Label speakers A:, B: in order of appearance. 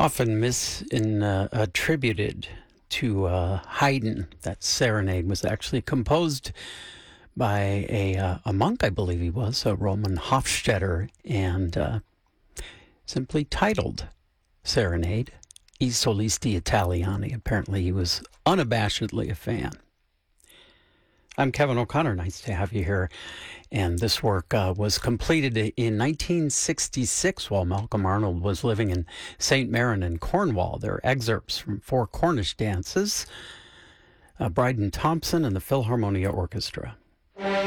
A: Often attributed to Haydn. That serenade was actually composed by a monk, I believe he was, Roman Hofstadter, and simply titled Serenade, I Solisti Italiani. Apparently he was unabashedly a fan. I'm Kevin O'Connor. Nice to have you here. And this work was completed in 1966 while Malcolm Arnold was living in St. Maron in Cornwall. There are excerpts from 4 Cornish dances, Bryden Thompson and the Philharmonia Orchestra.